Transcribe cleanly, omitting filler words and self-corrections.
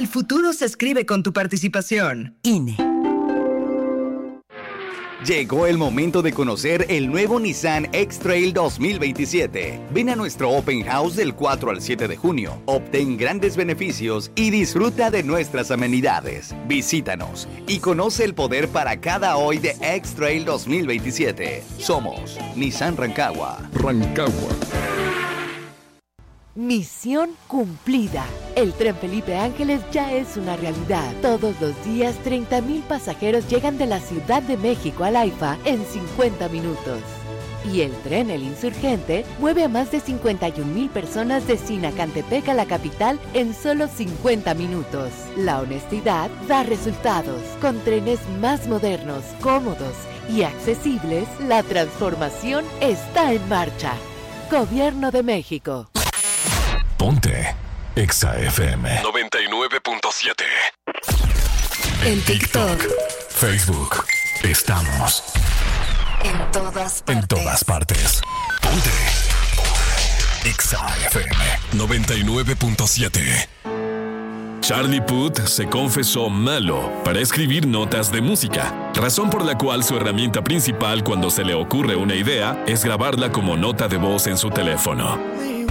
El futuro se escribe con tu participación. INE. Llegó el momento de conocer el nuevo Nissan X-Trail 2027. Ven a nuestro Open House del 4 al 7 de junio. Obtén grandes beneficios y disfruta de nuestras amenidades. Visítanos y conoce el poder para cada hoy de X-Trail 2027. Somos Nissan Rancagua. Rancagua. Misión cumplida. El Tren Felipe Ángeles ya es una realidad. Todos los días 30,000 pasajeros llegan de la Ciudad de México al AIFA en 50 minutos. Y el tren El Insurgente mueve a más de 51,000 personas de Sinacantepec a la capital en solo 50 minutos. La honestidad da resultados. Con trenes más modernos, cómodos y accesibles, la transformación está en marcha. Gobierno de México. Ponte Exa FM 99.7. En TikTok, Facebook, estamos en todas partes. en todas partes. Ponte Exa FM 99.7. Charlie Puth se confesó malo para escribir notas de música, razón por la cual su herramienta principal cuando se le ocurre una idea es grabarla como nota de voz en su teléfono.